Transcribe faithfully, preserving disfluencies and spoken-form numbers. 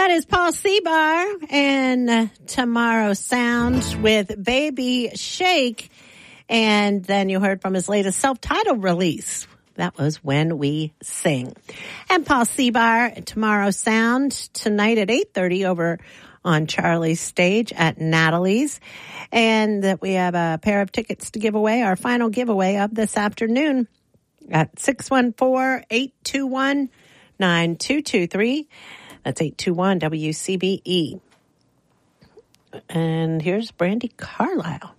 That is Paul Seabar and uh, Tomorrow Sound with Baby Shake. And then you heard from his latest self-titled release. That was When We Sing. And Paul Seabar, Tomorrow Sound, tonight at eight thirty over on Charlie's stage at Natalie's. And that we have a pair of tickets to give away, our final giveaway of this afternoon at six one four, eight two one, nine two two three. That's eight two one W C B E. And here's Brandi Carlile.